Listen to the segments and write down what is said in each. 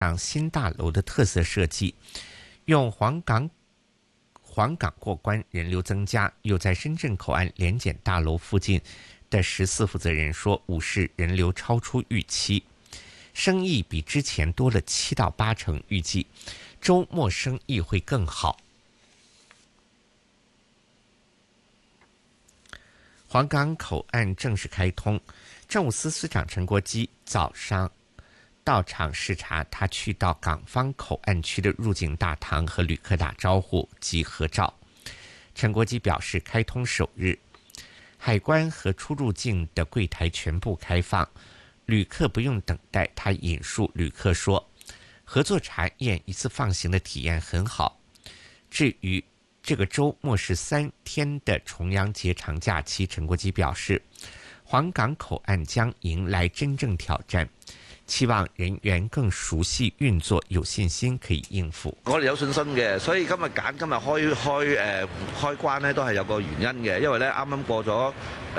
新大楼的特色设计，用黄港过关，人流增加。又在深圳口岸联检大楼附近的14负责人说，午市人流超出预期，生意比之前多了7到8成，预计周末生意会更好。黄港口岸正式开通，政务司司长陈国基早上到场视察，他去到港方口岸区的入境大堂和旅客打招呼及合照。陈国基表示，开通首日，海关和出入境的柜台全部开放，旅客不用等待。他引述旅客说，合作茶宴一次放行的体验很好。至于这个周末是3天的重阳节长假期，陈国基表示，黄港口岸将迎来真正挑战，期望人員更熟悉運作，有信心可以應付。 我哋有信心嘅，所以今日開關咧都係有個原因嘅，因為咧啱啱過咗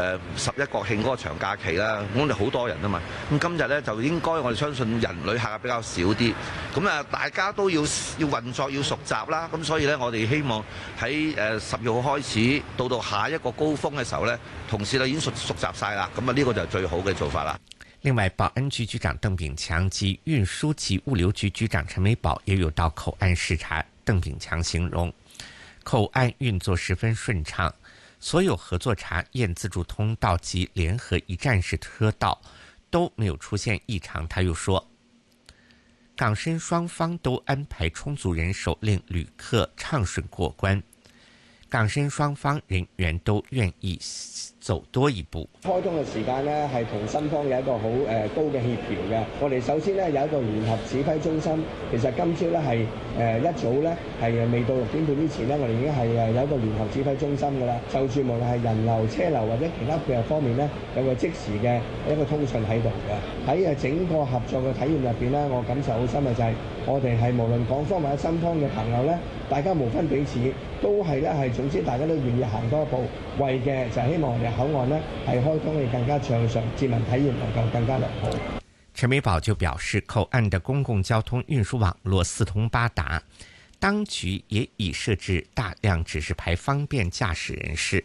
11國慶嗰個長假期啦，我哋好多人啊嘛，咁今日咧就應該我哋相信旅客比較少啲，咁啊大家都要運作要熟習啦，咁所以咧我哋希望喺10月號開始到下一個高峰嘅時候咧，同事咧已經熟習晒啦，咁啊呢個就係最好嘅做法啦。 另外，保安局局长邓炳强及运输及物流局局长陈美宝也有到口岸视察。邓炳强形容，口岸运作十分顺畅，所有合作茶宴自助通道及联合一站式车道都没有出现异常。他又说，港深双方都安排充足人手，令旅客畅顺过关。港深雙方人員都願意走多一步。 開通嘅時間呢，係同新方有一個好高嘅協調嘅。我哋首先呢，有一個聯合指揮中心，其實今朝呢，係一早呢，係未到6點半之前呢，我哋已經係有一個聯合指揮中心㗎啦。就住無論係人流、車流或者其他配合方面呢，有個即時嘅一個通訊喺度嘅。喺整個合作嘅體驗入邊呢，我感受好深嘅就係我哋係無論港方或者新方嘅朋友呢，大家無分彼此，都係呢係總之大家都願意行多一步，為嘅就係希望我哋口岸呢係開通會更加暢順，市民體驗能夠更加良好。 陳美寶就表示，口岸的公共交通運輸網絡四通八達，當局也已設置大量指示牌，方便駕駛人士。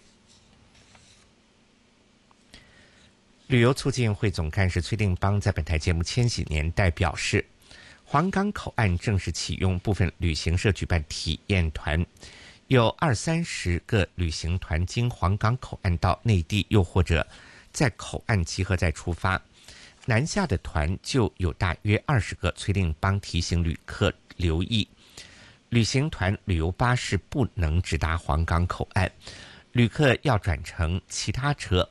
旅遊促進會總幹事崔定邦在本台節目《千禧年代》表示，黃港口岸正式啟用，部分旅行社舉辦體驗團，有20-30個旅行團經黃港口岸到內地，又或者在口岸集合再出發。南下的團就有大約20個。崔定邦提醒旅客留意，旅行團旅遊巴士不能直達黃港口岸，旅客要轉乘其他車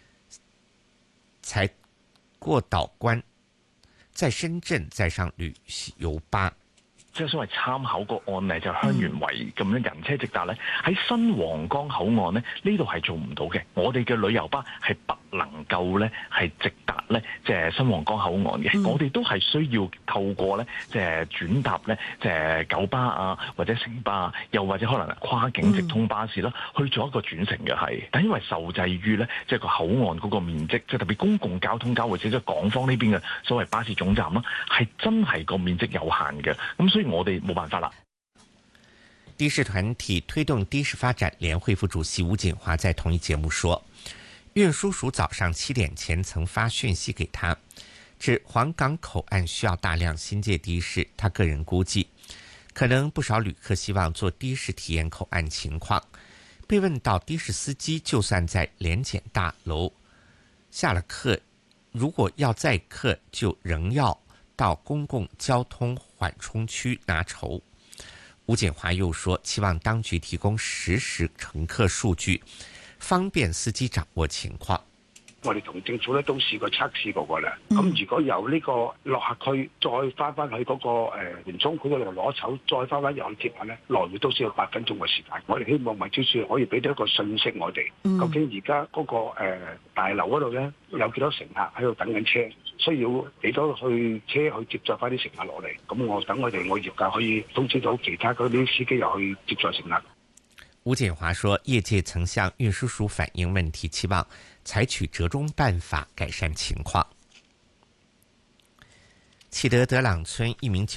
才過島關，在深圳再上旅遊巴。 即係所謂參考個案例就香園圍咁樣人車直達咧，喺新皇崗口岸咧呢度係做唔到嘅。我哋嘅旅遊巴係不能夠咧係直達咧即係新皇崗口岸嘅。我哋都係需要透過咧即係轉搭咧即係九巴啊或者城巴啊，又或者可能跨境直通巴士啦，去做一個轉乘嘅係。但因為受制於咧即係個口岸嗰個面積，即係特別公共交通交匯者即係港方呢邊嘅所謂巴士總站啦，係真係個面積有限嘅。咁所以我哋冇辦法啦。 的士團體推動的士發展聯會副主席吳錦華在同一節目說，運輸署早上7點前曾發訊息給他，指黃港口岸需要大量新界的士。他個人估計，可能不少旅客希望坐的士體驗口岸情況。被問到的士司機就算在聯檢大樓下了客，如果要載客就仍要到公共交通緩衝區拿籌。吳錦華又說，期望當局提供實時乘客數據，方便司機掌握情況。 我哋同政府咧都試過測試過㗎啦。咁如果由呢個落客區再翻去嗰個圓涌區嗰度攞籌，再翻入去接客咧，來回都需要8分鐘嘅時間。我哋希望運輸署可以俾到一個信息我哋，究竟而家嗰個大樓嗰度咧有幾多乘客喺度等緊車，需要幾多去車去接載翻啲乘客落嚟。咁我等我業界可以通知到其他嗰啲司機又去接載乘客。 吳錦華說，業界曾向運輸署反映問題，期望採取折中辦法改善情況。 启德德朗村一名